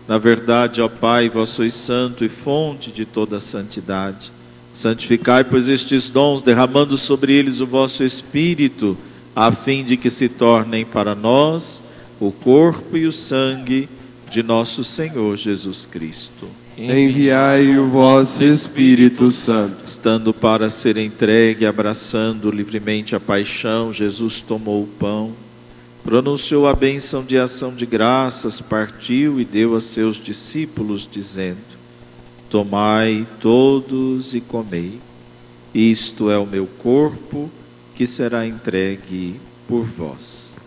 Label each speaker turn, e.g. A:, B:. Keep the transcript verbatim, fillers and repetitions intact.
A: Na verdade, ó Pai, vós sois santo e fonte de toda a santidade. Santificai, pois, estes dons, derramando sobre eles o vosso Espírito, a fim de que se tornem para nós o corpo e o sangue de nosso Senhor Jesus Cristo.
B: Enviai o vosso Espírito Santo.
A: Estando para ser entregue, abraçando livremente a paixão, Jesus tomou o pão, pronunciou a bênção de ação de graças, partiu e deu a seus discípulos, dizendo: tomai todos e comei, isto é o meu corpo, que será entregue por vós.